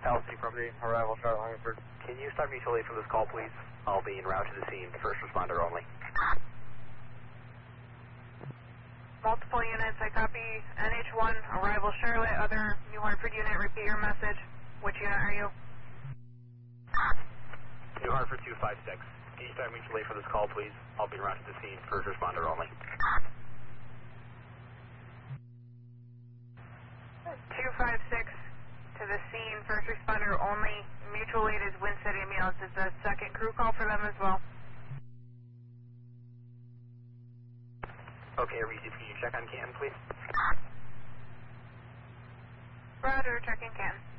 Kelsey from the arrival Charlotte Hungerford. Can you start mutual aid from this call, please? I'll be en route to the scene, first responder only. Multiple units, I copy NH1, arrival Charlotte, other New Hartford unit, repeat your message. Which unit are you? New Hartford 256. Can you start mutual aid for this call, please? I'll be en route to the scene, first responder only. 256 to the scene, first responder only. Mutual aid is Wind City Ambulance. Is the second crew call for them as well? Okay, Reese, can you check on Canton, please? Roger, checking Canton.